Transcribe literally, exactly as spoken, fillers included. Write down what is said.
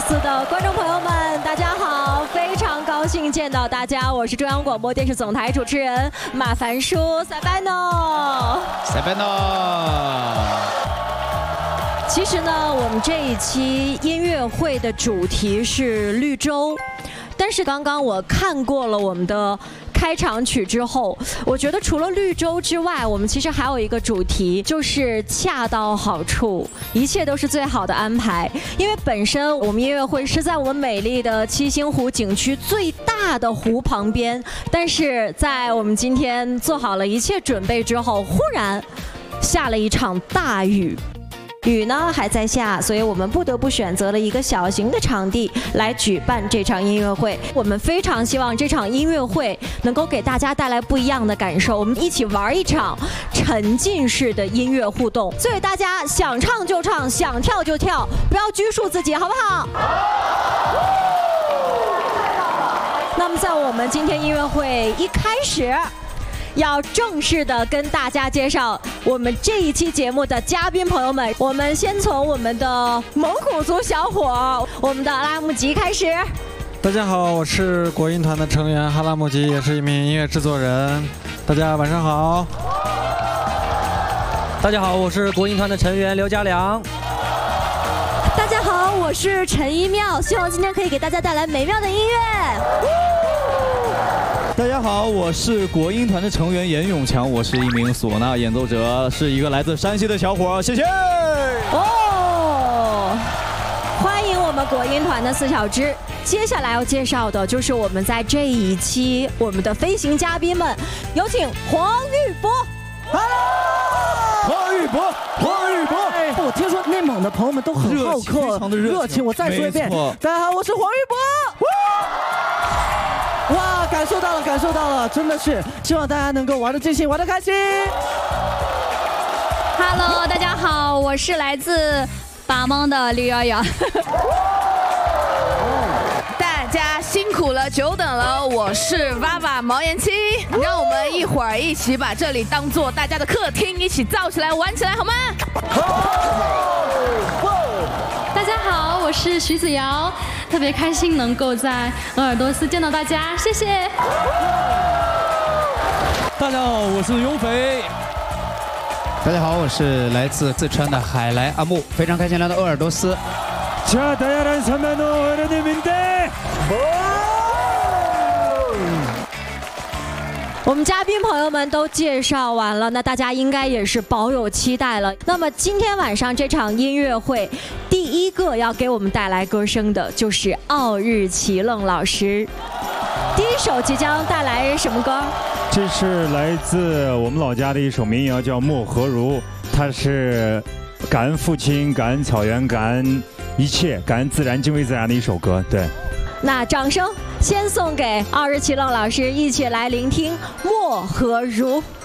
四的观众朋友们，大家好，非常高兴见到大家，我是中央广播电视总台主持人马凡舒塞班诺。 塞班诺。 其实呢，我们这一期音乐会的主题是绿洲，但是刚刚我看过了我们的开场曲之后，我觉得除了绿洲之外，我们其实还有一个主题，就是恰到好处，一切都是最好的安排。因为本身我们音乐会是在我们美丽的七星湖景区最大的湖旁边，但是在我们今天做好了一切准备之后，忽然下了一场大雨。雨呢还在下，所以我们不得不选择了一个小型的场地来举办这场音乐会。我们非常希望这场音乐会能够给大家带来不一样的感受，我们一起玩一场沉浸式的音乐互动。所以大家想唱就唱，想跳就跳，不要拘束自己，好不好？那么在我们今天音乐会一开始，要正式的跟大家介绍我们这一期节目的嘉宾朋友们。我们先从我们的蒙古族小伙，我们的阿拉木吉开始。 大家好，我是国音团的成员哈拉木吉，也是一名音乐制作人。大家晚上好。 大家好，我是国音团的成员刘家良。 大家好，我是陈一妙，希望今天可以给大家带来美妙的音乐。 大家好，我是国音团的成员严永强，我是一名唢呐演奏者，是一个来自山西的小伙，谢谢。 哦，欢迎我们国音团的四小只。接下来要介绍的就是我们在这一期我们的飞行嘉宾们，有请黄玉博。 黄玉博，黄玉博。 我听说内蒙的朋友们都很好客， 非常的热情。 我再说一遍，大家好，我是黄玉博。哇，感受到了，感受到了，真的是希望大家能够玩得尽兴，玩得开心。 Hello， 大家好，我是来自巴蒙的李瑶瑶。 大家辛苦了，久等了，我是娃娃毛延期，让我们一会儿一起把这里当做大家的客厅，一起造起来，玩起来，好吗？ 大家好，我是徐子瑶，特别开心能够在鄂尔多斯见到大家，谢谢。 大家好，我是雍飞。 大家好，我是来自四川的海来阿木，非常开心来到鄂尔多斯。 我们嘉宾朋友们都介绍完了，那大家应该也是保有期待了。那么今天晚上这场音乐会，第一个要给我们带来歌声的就是奥日齐楞老师。第一首即将带来什么歌？ 这是来自我们老家的一首民谣，叫《漠河如》，它是感恩父亲、感恩草原、感恩一切、感恩自然、敬畏自然的一首歌。对。 那掌声先送给奥日齐楞老师，一起来聆听《漠河如》。